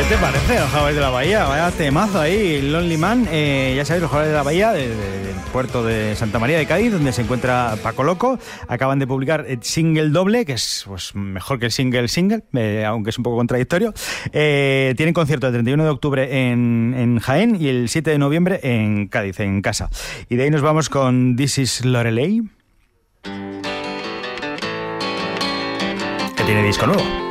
te parece los Jaguares de la Bahía? Vaya temazo ahí, Lonely Man. Ya sabéis, los Jaguares de la Bahía, del puerto de Santa María de Cádiz, donde se encuentra Paco Loco, acaban de publicar el single doble, que es pues mejor que el single, aunque es un poco contradictorio. Tienen concierto el 31 de octubre en Jaén y el 7 de noviembre en Cádiz, en casa. Y de ahí nos vamos con This is Lorelei, que tiene disco nuevo.